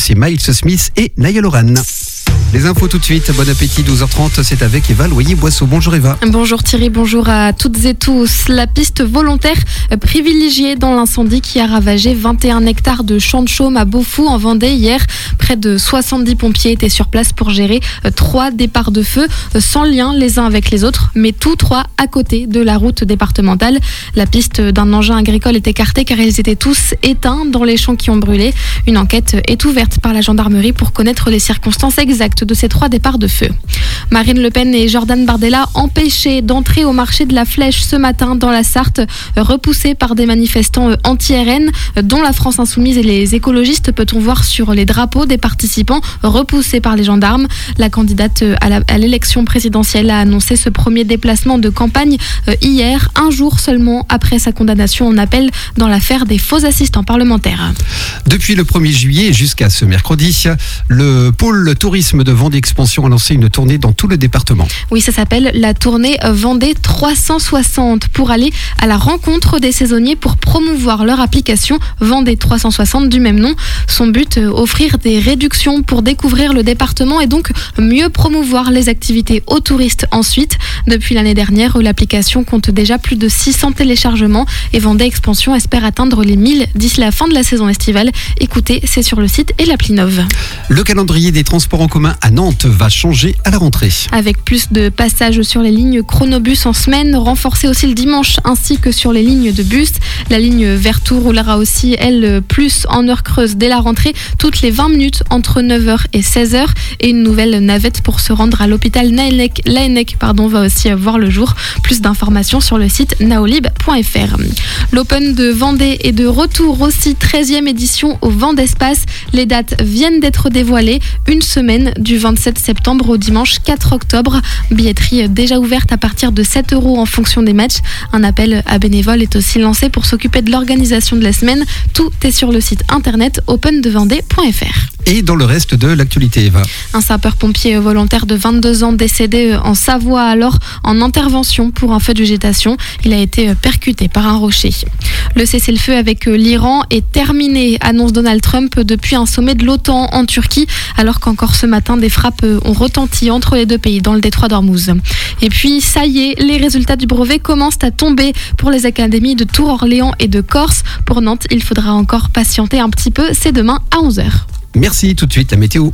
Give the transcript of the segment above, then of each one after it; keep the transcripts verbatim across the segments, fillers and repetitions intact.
c'est Miles Smith et Niall Horan. Les infos tout de suite, bon appétit, douze heures trente, c'est avec Eva Loyer-Boisseau. Bonjour Eva. Bonjour Thierry, bonjour à toutes et tous. La piste volontaire privilégiée dans l'incendie qui a ravagé vingt et un hectares de champs de chaume à Beaufou en Vendée hier. Près de soixante-dix pompiers étaient sur place pour gérer trois départs de feu sans lien les uns avec les autres, mais tous trois à côté de la route départementale. La piste d'un engin agricole est écartée car ils étaient tous éteints dans les champs qui ont brûlé. Une enquête est ouverte par la gendarmerie pour connaître les circonstances exactes de ces trois départs de feu. Marine Le Pen et Jordan Bardella empêchés d'entrer au marché de la Flèche ce matin dans la Sarthe, repoussés par des manifestants anti-R N, dont la France Insoumise et les écologistes, peut-on voir sur les drapeaux des participants repoussés par les gendarmes. La candidate à, la, à l'élection présidentielle a annoncé ce premier déplacement de campagne hier, un jour seulement après sa condamnation en appel dans l'affaire des faux assistants parlementaires. Depuis le premier juillet jusqu'à ce mercredi, le pôle tourisme de Vendée Expansion a lancé une tournée dans tout le département. Oui, ça s'appelle la tournée Vendée trois cent soixante pour aller à la rencontre des saisonniers pour promouvoir leur application Vendée trois cent soixante du même nom. Son but, offrir des réductions pour découvrir le département et donc mieux promouvoir les activités aux touristes ensuite. Depuis l'année dernière, l'application compte déjà plus de six cents téléchargements et Vendée Expansion espère atteindre les mille d'ici la fin de la saison estivale. Écoutez, c'est sur le site et l'appli Nove. Le calendrier des transports en commun à Nantes va changer à la rentrée. Avec plus de passages sur les lignes chronobus en semaine, renforcé aussi le dimanche ainsi que sur les lignes de bus. La ligne Vertou roulera aussi, elle, plus en heure creuse dès la rentrée, toutes les vingt minutes entre neuf heures et seize heures. Et une nouvelle navette pour se rendre à l'hôpital Laennec, Laennec pardon, va aussi voir le jour. Plus d'informations sur le site naolib point f r. L'Open de Vendée est de retour aussi, treizième édition au Vendespace. Les dates viennent d'être dévoilées, une semaine du vingt-sept septembre au dimanche quatre octobre. Billetterie déjà ouverte à partir de sept euros en fonction des matchs. Un appel à bénévoles est aussi lancé pour s'occuper de l'organisation de la semaine. Tout est sur le site internet open de vendée point f r. Et dans le reste de l'actualité, Eva. Un sapeur-pompier volontaire de vingt-deux ans décédé en Savoie alors en intervention pour un feu de végétation. Il a été percuté par un rocher. Le cessez-le-feu avec l'Iran est terminé, annonce Donald Trump depuis un sommet de l'OTAN en Turquie, alors qu'encore ce matin des frappes ont retenti entre les deux pays dans le détroit d'Ormuz. Et puis ça y est, les résultats du brevet commencent à tomber pour les académies de Tours, Orléans et de Corse. Pour Nantes, il faudra encore patienter un petit peu, c'est demain à onze heures. Merci, tout de suite la météo.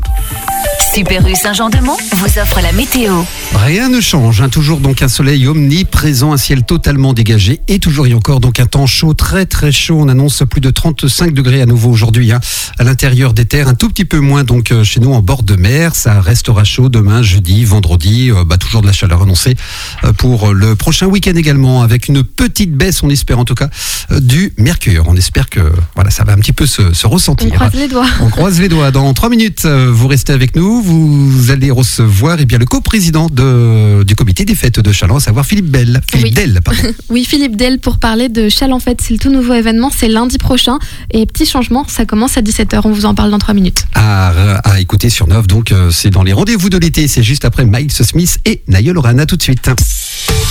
Super U Saint-Jean-de-Mont vous offre la météo. Rien ne change, hein. Toujours donc un soleil omniprésent, un ciel totalement dégagé et toujours et encore donc un temps chaud, très très chaud. On annonce plus de trente-cinq degrés à nouveau aujourd'hui, hein, à l'intérieur des terres, un tout petit peu moins donc euh, chez nous en bord de mer. Ça restera chaud demain, jeudi, vendredi, euh, bah, toujours de la chaleur annoncée euh, pour le prochain week-end également, avec une petite baisse, on espère en tout cas, euh, du mercure. On espère que voilà, ça va un petit peu se, se ressentir. On croise les doigts. On croise les doigts. Dans trois minutes, euh, vous restez avec nous. Vous allez recevoir eh bien, le coprésident de, du comité des fêtes de Challans, à savoir Philippe Bell. Philippe oui. Del, pardon. Oui, Philippe Del pour parler de Challans Fête. C'est le tout nouveau événement, c'est lundi prochain. Et petit changement, ça commence à dix-sept heures. On vous en parle dans trois minutes. À, à écouter sur Nove, donc euh, c'est dans les rendez-vous de l'été. C'est juste après Miles Smith et Niall Horan. À tout de suite.